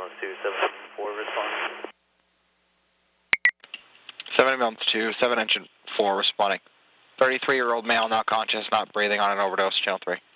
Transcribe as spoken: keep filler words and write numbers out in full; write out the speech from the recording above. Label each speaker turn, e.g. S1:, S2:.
S1: ambulance to seven four responding.
S2: seven ambulance to seven engine four responding. thirty-three-year-old male, not conscious, not breathing, on an overdose, channel three.